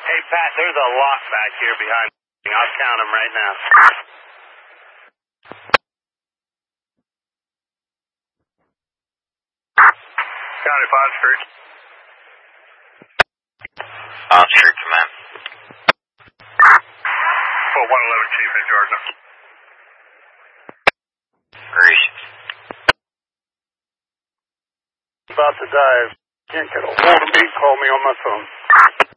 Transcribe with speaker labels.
Speaker 1: Hey, Pat, there's a lot back here behind me. I'll count them right now. County Bond Street.
Speaker 2: Bond Street, command.
Speaker 1: Well, 111 Chief in Georgia.
Speaker 2: Greece.
Speaker 1: About to die. Can't get a hold of me. Call me on my phone.